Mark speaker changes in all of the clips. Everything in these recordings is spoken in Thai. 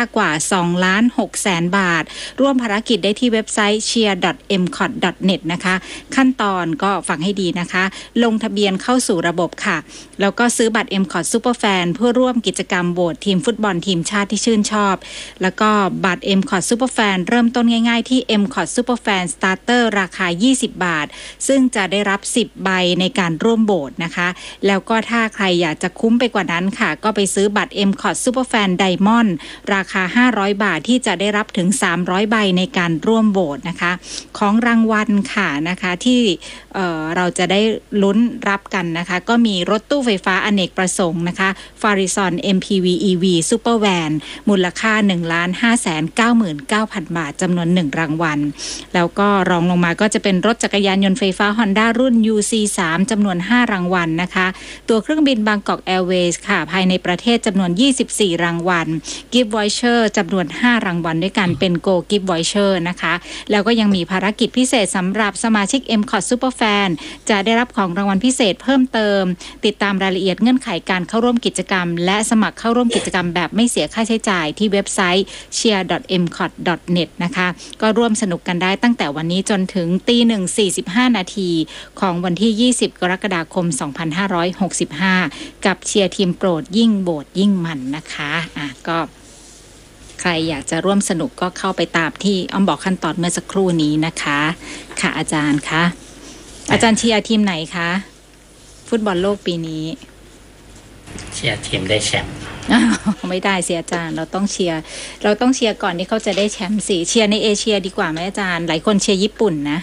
Speaker 1: กว่า 2,600,000 บาทร่วมภารกิจได้ที่เว็บไซต์ cheer.mcot.net นะคะขั้นตอนก็ฟังให้ดีนะคะลงทะเบียนเข้าสู่ระบบค่ะแล้วก็ซื้อบัตร MCOT Superfan เพื่อร่วมกิจกรรมโหวตทีมฟุตบอลทีมชาติที่ชื่นชอบแล้วก็บัตร MCOT Superfan เริ่มต้นง่ายๆที่ MCOT Superfan Starter ราคา20 บาทซึ่งจะได้รับ10ใบในการร่วมโหวตนะคะแล้วก็ถ้าใครอยากจะคุ้มไปกว่านั้นค่ะก็ไปซื้อบัตร MCOT Superfan Diamond ราคา500 บาทที่จะได้รับถึง300ใบในการร่วมโหวตนะคะของรางวัลค่ะนะคะที่เราจะได้ลุ้นรับกันนะคะก็มีรถตู้ไฟฟ้าอเนกประสงค์นะคะ Farizon MPV EV Super Van มูลค่า 1,599,000 บาทจำนวน1รางวัลแล้วก็รองลงมาก็จะเป็นรถจักรยานยนต์ไฟฟ้า Honda รุ่น UC3 จำนวน5รางวัลนะคะตัวเครื่องบิน Bangkok Airways ค่ะภายในประเทศจำนวน24รางวัล Gift Voucher จำนวน5รางวัลด้วยกันเป็น Go Gift Voucher นะคะแล้วก็ยังมีภารกิจพิเศษสำหรับสมาชิก MCOT Superfan จะได้รับของรางวัลพิเศษเพิ่มเติมติดตามรายละเอียดเงื่อนไขการเข้าร่วมกิจกรรมและสมัครเข้าร่วมกิจกรรมแบบไม่เสียค่าใช้จ่ายที่เว็บไซต์ cheer.mcot.net นะคะก็ร่วมสนุกกันได้ตั้งแต่วันนี้จนถึง 1:45 นาทีของวันที่20กรกฎาคม2565กับเชียร์ทีมโปรดยิ่งโบดยิ่งมันนะคะก็ใครอยากจะร่วมสนุกก็เข้าไปตามที่อ้อมบอกขั้นตอนเมื่อสักครู่นี้นะคะค่ะอาจารย์คะอาจารย์เชียร์ทีมไหนคะฟุตบอลโลกปีนี้
Speaker 2: เชียร์ทีมได้แชมป์
Speaker 1: ไม่ได้สิอาจารย์เราต้องเชียร์ก่อนที่เขาจะได้แชมป์สิเชียร์ในเอเชียดีกว่าไหมอาจารย์หลายคนเชียร์ญี่ปุ่นนะ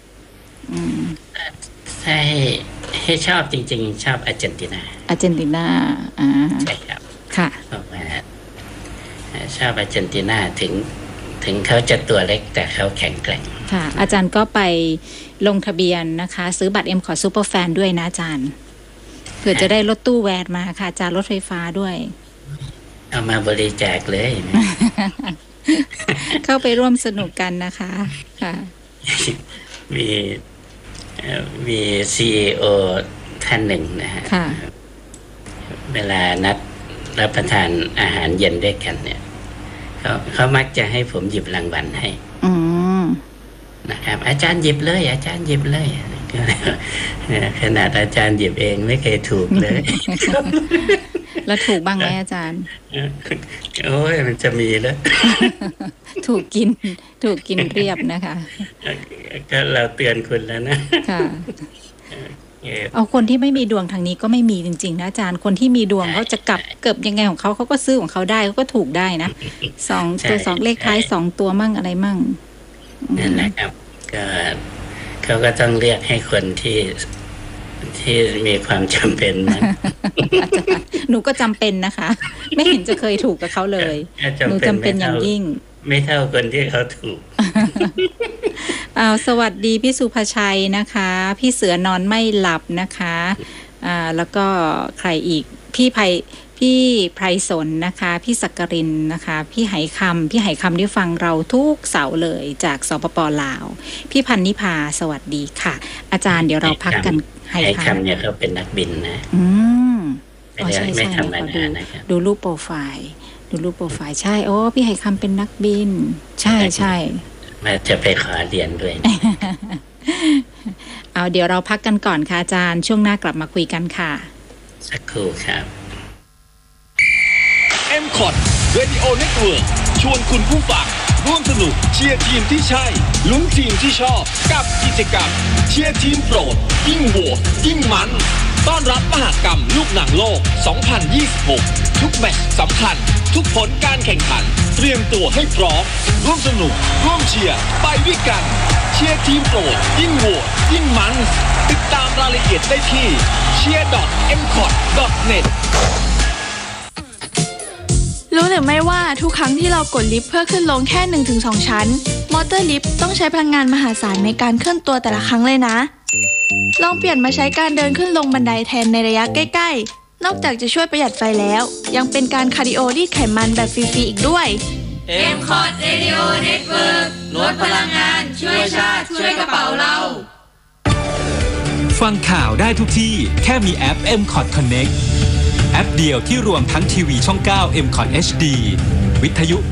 Speaker 2: ให้ชอบจริงๆชอบอาร์เจนตินาใช่ครับ
Speaker 1: ค่ะ
Speaker 2: ชอบอาร์เจนตินาถึงเขาจะตัวเล็กแต่เขาแข็งแกร่ง
Speaker 1: ค่ะอาจารย์ก็ไปลงทะเบียนนะคะซื้อบัตร MCOT Superfan ด้วยนะอาจารย์เพื่อจะได้รถตู้แวนมาค่ะอาจารย์รถไฟฟ้าด้วย
Speaker 2: เอามาบริจาคเลย
Speaker 1: เข้าไปร่วมสนุกกันนะคะค่ะ
Speaker 2: มี CEO ท่านหนึ่งนะฮะเวลานัดรับประทานอาหารเย็นด้วยกันเนี่ยเขามักจะให้ผมหยิบรางวัลให้นะครับอาจารย์หยิบเลยอาจารย์หยิบเลยขนาดอาจารย์หยิบเองไม่เคยถูกเลย
Speaker 1: แล้วถูกบ้างไหมอาจารย์
Speaker 2: โอ้ยมันจะมีแล้ว
Speaker 1: ถูกกินเรียบนะคะ
Speaker 2: ก็เราเตือนคุณแล้วนะ
Speaker 1: ค่ะเอาคนที่ไม่มีดวงทางนี้ก็ไม่มีจริงๆนะอาจารย์คนที่มีดวงเขาจะเกิบยังไงของเขาก็ซื้อของเขาได้เขาก็ถูกได้นะ2เลขท้าย2ตัวมั่งอะไรมั่ง
Speaker 2: นั่นแหละครับก็เขาก็ต้องเรียกให้คนที่มีความจำเป็นนะ
Speaker 1: หนูก็จำเป็นนะคะไม่เห็นจะเคยถูกกับเขาเลยหนูจำเป็นอย่างยิ่ง
Speaker 2: ไม่เท่าคนที่เขาถูก
Speaker 1: สวัสดีพี่สุภชัยนะคะพี่เสือนอนไม่หลับนะคะแล้วก็ใครอีกพี่ไพรสนนะคะพี่สักกรินนะคะพี่ไหคำที่ฟังเราทุกเสาร์เลยจากสปป.ลาวพี่พันนิพาสวัสดีค่ะอาจารย์เดี๋ยวเราพักกัน
Speaker 2: ไหคำเนี่ยเขาเป็นนักบินนะไม่ธรรมดานะครับ
Speaker 1: ดูรูปโปรไฟล์ใช่พี่ไหคำเป็นนักบินใช่
Speaker 2: มาจะไปขอเรียนด้วย
Speaker 1: เอาเดี๋ยวเราพักกันก่อนค่ะอาจารย์ช่วงหน้ากลับมาคุยกันค่ะ
Speaker 2: สักครู่ครับ
Speaker 3: MCOT Radio Network ชวนคุณผู้ฟังร่วมสนุกเชียร์ทีมที่ใช่ลุ้นทีมที่ชอบกับกิจกรรมเชียร์ทีมโปรดยิ่งโหวตยิ่งมันต้อนรับมหกรรมลูกหนังโลก 2026 ทุกแมตช์สำคัญทุกผลการแข่งขันเตรียมตัวให้พร้อมร่วมสนุกร่วมเชียร์ไปด้วยกันเชียร์ทีมโปรดยิ่งโหวตยิ่งมันติดตามรายละเอียดได้ที่ cheer.mcot.net
Speaker 4: รู้หรือไม่ว่าทุกครั้งที่เรากดลิฟต์เพื่อขึ้นลงแค่ 1-2 ชั้นมอเตอร์ลิฟต์ต้องใช้พลังงานมหาศาลในการเคลื่อนตัวแต่ละครั้งเลยนะลองเปลี่ยนมาใช้การเดินขึ้นลงบันไดแทนในระยะใกล้ๆนอกจากจะช่วยประหยัดไฟแล้วยังเป็นการคาร์ดิโอรีดไขมันแบบฟรีๆอีกด้วย
Speaker 5: MCOT Radio Network ลดพลังงานช่วยชาติช่วยกระเป๋าเรา
Speaker 6: ฟังข่าวได้ทุกที่แค่มีแอป MCOT Connect แอปเดียวที่รวมทั้งทีวีช่อง 9 MCOT HD วิทยุ